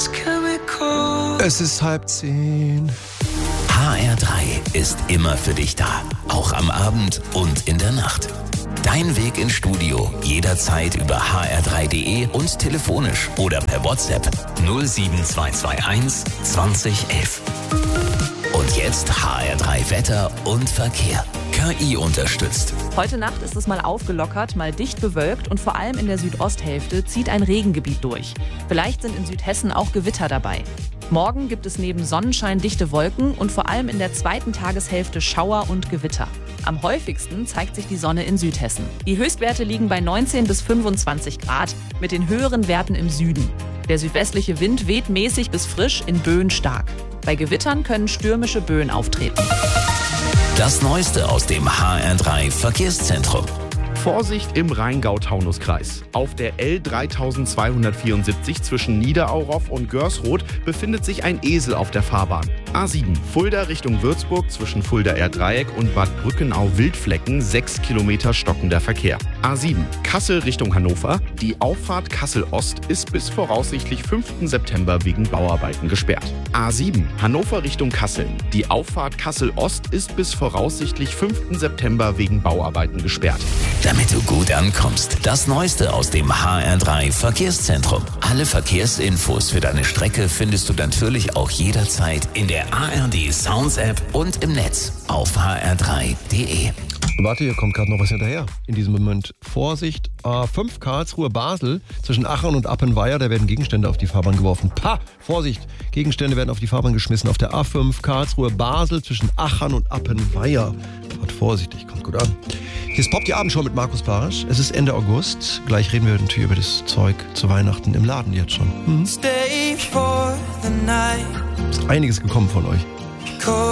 Es ist 9:30. HR3 ist immer für dich da, auch am Abend und in der Nacht. Dein Weg ins Studio jederzeit über hr3.de und telefonisch oder per WhatsApp 07221 2011. Und jetzt HR3 Wetter und Verkehr. KI unterstützt. Heute Nacht ist es mal aufgelockert, mal dicht bewölkt und vor allem in der Südosthälfte zieht ein Regengebiet durch. Vielleicht sind in Südhessen auch Gewitter dabei. Morgen gibt es neben Sonnenschein dichte Wolken und vor allem in der zweiten Tageshälfte Schauer und Gewitter. Am häufigsten zeigt sich die Sonne in Südhessen. Die Höchstwerte liegen bei 19 bis 25 Grad, mit den höheren Werten im Süden. Der südwestliche Wind weht mäßig bis frisch, in Böen stark. Bei Gewittern können stürmische Böen auftreten. Das Neueste aus dem HR3 Verkehrszentrum. Vorsicht im Rheingau-Taunus-Kreis. Auf der L3274 zwischen Niederauroff und Görsroth befindet sich ein Esel auf der Fahrbahn. A7 Fulda Richtung Würzburg zwischen Fulda-Erdreieck und Bad Brückenau-Wildflecken 6 Kilometer stockender Verkehr. A7 Kassel Richtung Hannover. Die Auffahrt Kassel-Ost ist bis voraussichtlich 5. September wegen Bauarbeiten gesperrt. A7 Hannover Richtung Kassel. Die Auffahrt Kassel-Ost ist bis voraussichtlich 5. September wegen Bauarbeiten gesperrt. Damit du gut ankommst, das Neueste aus dem HR3 Verkehrszentrum. Alle Verkehrsinfos für deine Strecke findest du natürlich auch jederzeit in der ARD Sounds App und im Netz auf hr3.de. Warte, hier kommt gerade noch was hinterher. In diesem Moment Vorsicht, A5 Karlsruhe Basel zwischen Achern und Appenweier, da werden Gegenstände auf die Fahrbahn geworfen. Vorsicht, Gegenstände werden auf die Fahrbahn geschmissen. Auf der A5 Karlsruhe Basel zwischen Achern und Appenweier. Fahrt vorsichtig, kommt gut an. Hier ist Pop die Abendshow mit Markus Barisch. Es ist Ende August. Gleich reden wir natürlich über das Zeug zu Weihnachten im Laden jetzt schon. Ist einiges gekommen von euch.